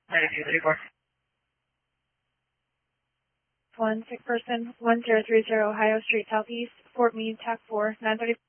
9234. One sick person, 1030 Ohio Street Southeast, Fort Meade, TAC 4, 930.